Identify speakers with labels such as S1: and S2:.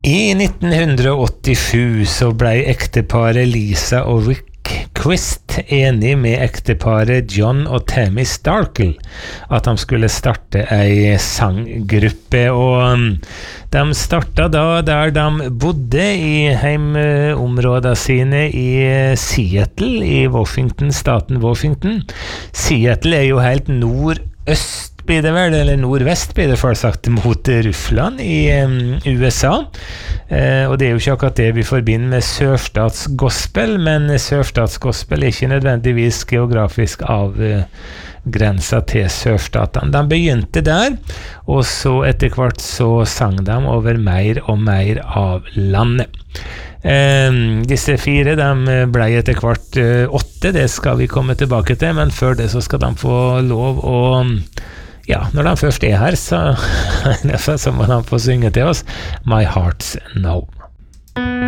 S1: I 1987 så ble ekteparet Lisa og Rick Quist enig med ekteparet John og Tammy Starkle at de skulle starte ei sanggruppe, og de startet da der de bodde i heimområdene sine i Seattle i Washington, staten Washington. Seattle jo helt nordøst blir det vel, eller nordvest blir det sagt, mot Russland i USA. Og det jo ikke akkurat det vi forbinder med sørstatsgospel, men sørstatsgospel ikke nødvendigvis geografisk avgrenset til sørstatene. De begynte der, og så etter hvert så sang de over mer og mer av landet. Disse 4 de ble etter hvert 8, det skal vi komme tilbake til, men før det så skal de få lov å når de først her, så må de få synge til oss My Heart's Now.